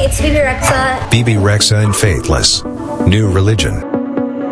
it's Bibi Rexa. BB Rexa and Faithless. New religion.